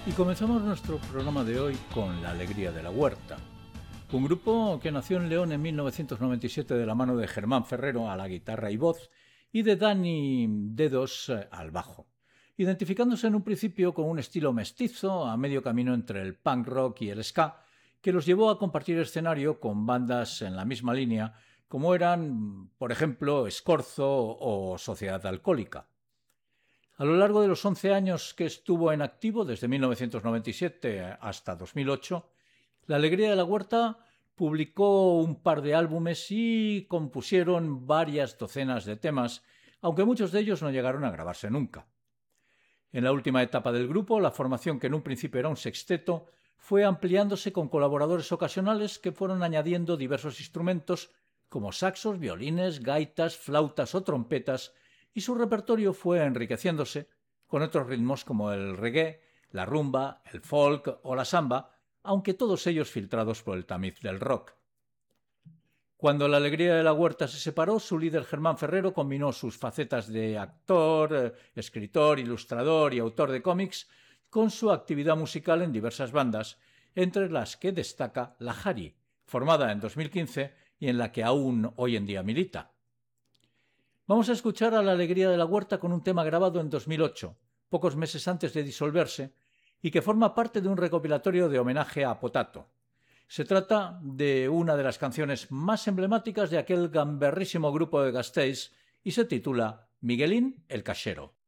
Y comenzamos nuestro programa de hoy con La Alegría de la Huerta, un grupo que nació en León en 1997 de la mano de Germán Ferrero a la guitarra y voz y de Dani Dedos al bajo, identificándose en un principio con un estilo mestizo a medio camino entre el punk rock y el ska, que los llevó a compartir escenario con bandas en la misma línea como eran, por ejemplo, Scorzo o Sociedad Alcohólica. A lo largo de los 11 años que estuvo en activo, desde 1997 hasta 2008, La Alegría de la Huerta publicó un par de álbumes y compusieron varias docenas de temas, aunque muchos de ellos no llegaron a grabarse nunca. En la última etapa del grupo, la formación, que en un principio era un sexteto, fue ampliándose con colaboradores ocasionales que fueron añadiendo diversos instrumentos como saxos, violines, gaitas, flautas o trompetas, y su repertorio fue enriqueciéndose con otros ritmos como el reggae, la rumba, el folk o la samba, aunque todos ellos filtrados por el tamiz del rock. Cuando La Alegría de la Huerta se separó, su líder Germán Ferrero combinó sus facetas de actor, escritor, ilustrador y autor de cómics con su actividad musical en diversas bandas, entre las que destaca La Jari, formada en 2015 y en la que aún hoy en día milita. Vamos a escuchar a La Alegría de la Huerta con un tema grabado en 2008, pocos meses antes de disolverse, y que forma parte de un recopilatorio de homenaje a Potato. Se trata de una de las canciones más emblemáticas de aquel gamberrísimo grupo de Gasteiz y se titula Miguelín el Cachero.